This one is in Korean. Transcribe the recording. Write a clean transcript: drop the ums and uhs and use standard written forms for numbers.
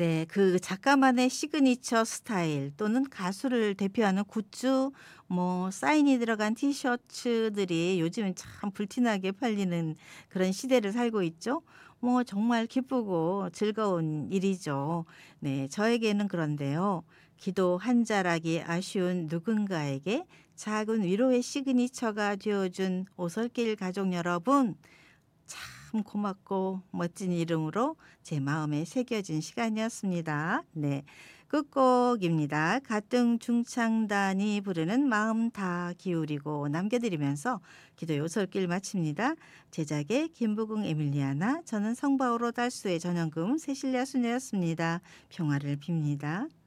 네. 그 작가만의 시그니처 스타일 또는 가수를 대표하는 굿즈 사인이 들어간 티셔츠들이 요즘은 참 불티나게 팔리는 그런 시대를 살고 있죠. 정말 기쁘고 즐거운 일이죠. 네. 저에게는 그런데요. 기도 한 자락이 아쉬운 누군가에게 작은 위로의 시그니처가 되어 준 오솔길 가족 여러분, 참 고맙고 멋진 이름으로 제 마음에 새겨진 시간이었습니다. 네. 끝곡입니다. 가등 중창단이 부르는 마음 다 기울이고 남겨드리면서 기도 요솔길 마칩니다. 제작의 김부궁 에밀리아나, 저는 성바오로 달수의 전영금 세실리아 수녀였습니다. 평화를 빕니다.